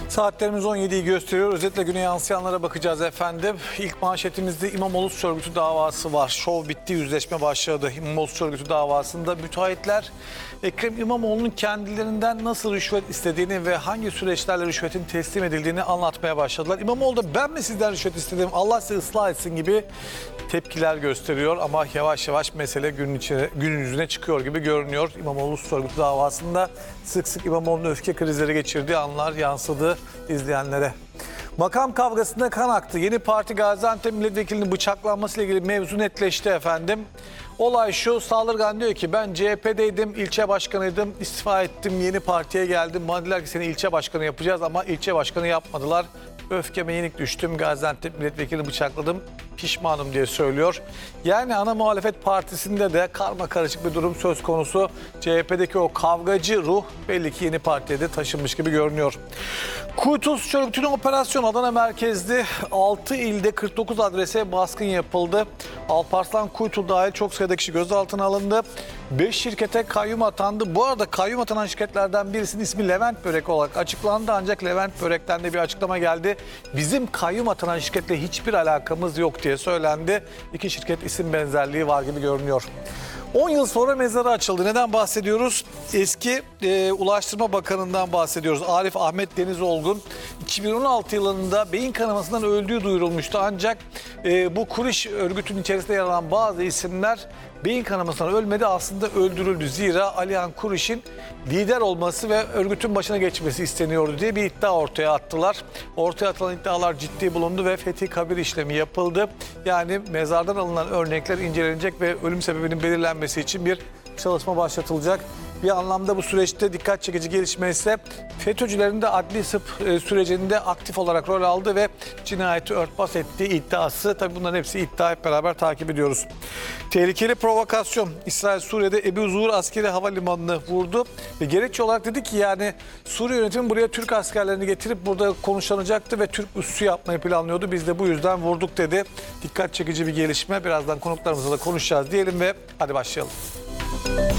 Saatlerimiz 17'yi gösteriyor. Özetle güne yansıyanlara bakacağız efendim. İlk manşetimizde İmamoğlu suç örgütü davası var. Şov bitti, yüzleşme başladı. İmamoğlu suç örgütü davasında müteahhitler Ekrem İmamoğlu'nun kendilerinden nasıl rüşvet istediğini ve hangi süreçlerle rüşvetin teslim edildiğini anlatmaya başladılar. İmamoğlu da ben mi sizden rüşvet istedim, Allah sizi ıslah etsin gibi tepkiler gösteriyor. Ama yavaş yavaş mesele gün yüzüne çıkıyor gibi görünüyor. İmamoğlu suç örgütü davasında sık sık İmamoğlu'nun öfke krizleri geçirdiği anlar yansıdı izleyenlere. Makam kavgasında kan aktı. Yeni Parti Gaziantep milletvekilinin bıçaklanmasıyla ilgili mevzu netleşti efendim. Olay şu: Saldırgan diyor ki ben CHP'deydim, ilçe başkanıydım, istifa ettim, yeni partiye geldim. Bana dediler ki seni ilçe başkanı yapacağız ama ilçe başkanı yapmadılar. Öfkeme yenik düştüm, Gaziantep milletvekilini bıçakladım, pişmanım diye söylüyor. Yani ana muhalefet partisinde de karma karışık bir durum söz konusu. CHP'deki o kavgacı ruh belli ki yeni partiye de taşınmış gibi görünüyor. Kuytu Suç Örgütü'nün operasyonu Adana merkezli 6 ilde 49 adrese baskın yapıldı. Alparslan Kuytu dahil çok sayıda kişi gözaltına alındı. 5 şirkete kayyum atandı. Bu arada kayyum atanan şirketlerden birisinin ismi Levent Börek olarak açıklandı. Ancak Levent Börek'ten de bir açıklama geldi. Bizim kayyum atanan şirketle hiçbir alakamız yok diye söylendi. İki şirket isim benzerliği var gibi görünüyor. 10 yıl sonra mezarı açıldı. Neden bahsediyoruz? Eski Ulaştırma Bakanı'ndan bahsediyoruz. Arif Ahmet Deniz Olgun 2016 yılında beyin kanamasından öldüğü duyurulmuştu. Ancak bu Kuriş örgütünün içerisinde yer alan bazı isimler beyin kanamasından ölmedi, aslında öldürüldü. Zira Alihan Kuriş'in lider olması ve örgütün başına geçmesi isteniyordu diye bir iddia ortaya attılar. Ortaya atılan iddialar ciddi bulundu ve fethi kabir işlemi yapıldı. Yani mezardan alınan örnekler incelenecek ve ölüm sebebinin belirlenmesi için bir çalışma başlatılacak. Bir anlamda bu süreçte dikkat çekici gelişme ise FETÖ'cülerin de adli sürecinde aktif olarak rol aldı ve cinayeti örtbas ettiği iddiası. Tabii bunların hepsi iddia, hep beraber takip ediyoruz. Tehlikeli provokasyon. İsrail Suriye'de Ebu Zuhur askeri havalimanını vurdu ve gerekçe olarak dedi ki yani Suriye yönetimi buraya Türk askerlerini getirip burada konuşlanacaktı ve Türk üssü yapmayı planlıyordu. Biz de bu yüzden vurduk dedi. Dikkat çekici bir gelişme. Birazdan konuklarımızla da konuşacağız diyelim ve hadi başlayalım.